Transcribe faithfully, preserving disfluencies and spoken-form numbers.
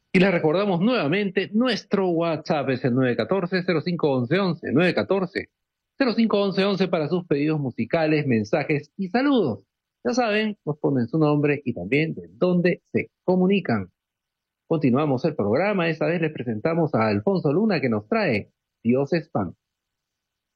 Y les recordamos nuevamente, nuestro WhatsApp es el nueve uno cuatro, cero cinco once once, nueve uno cuatro, cero cinco once once para sus pedidos musicales, mensajes y saludos. Ya saben, nos ponen su nombre y también de dónde se comunican. Continuamos el programa, esta vez les presentamos a Alfonso Luna que nos trae Dios es Pan.